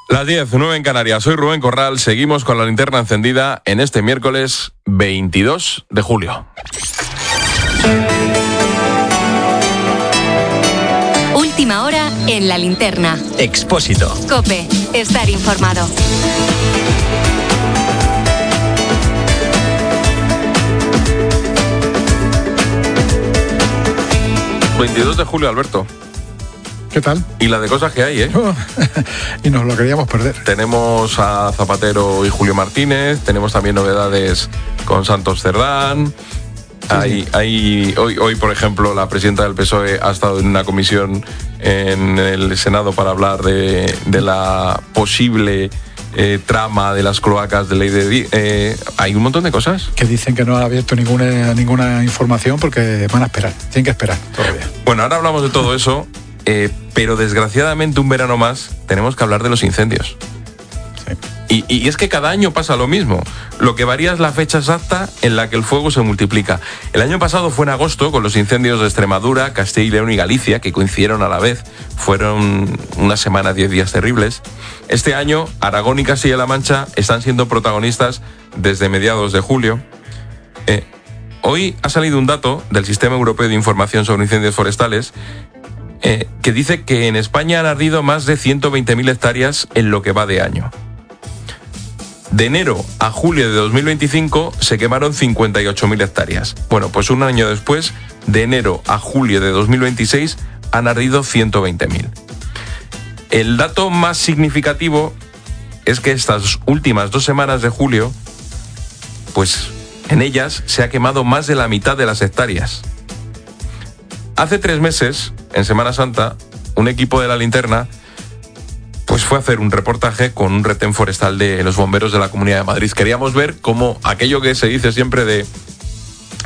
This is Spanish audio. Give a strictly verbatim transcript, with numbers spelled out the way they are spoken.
Las diez, nueve en Canarias. Soy Rubén Corral. Seguimos con la linterna encendida en este miércoles veintidós de julio. Última hora en la linterna. Expósito. COPE. Estar informado. veintidós de julio, Alberto. ¿Qué tal? Y la de cosas que hay, ¿eh? Oh, y nos lo queríamos perder. Tenemos a Zapatero y Julio Martínez, tenemos también novedades con Santos Cerdán. Sí, hay, sí. hay hoy, hoy, por ejemplo, la presidenta del P S O E ha estado en una comisión en el Senado para hablar de, de la posible eh, trama de las cloacas de ley de... Eh, hay un montón de cosas. Que dicen que no ha abierto ninguna, ninguna información porque van a esperar, tienen que esperar todavía. Bueno, ahora hablamos de todo eso. Eh, pero desgraciadamente un verano más tenemos que hablar de los incendios. Sí. Y, y es que cada año pasa lo mismo. Lo que varía es la fecha exacta en la que el fuego se multiplica. El año pasado fue en agosto con los incendios de Extremadura, Castilla y León y Galicia, que coincidieron a la vez. Fueron una semana, diez días terribles. Este año Aragón y Castilla-La Mancha están siendo protagonistas desde mediados de julio. Eh, hoy ha salido un dato del Sistema Europeo de Información sobre Incendios Forestales Eh, que dice que en España han ardido más de ciento veinte mil hectáreas en lo que va de año. De enero a julio de dos mil veinticinco se quemaron cincuenta y ocho mil hectáreas. Bueno, pues un año después, de enero a julio de dos mil veintiséis, han ardido ciento veinte mil. El dato más significativo es que estas últimas dos semanas de julio, pues en ellas se ha quemado más de la mitad de las hectáreas. Hace tres meses, en Semana Santa, un equipo de la linterna pues fue a hacer un reportaje con un retén forestal de los bomberos de la Comunidad de Madrid. Queríamos ver cómo aquello que se dice siempre de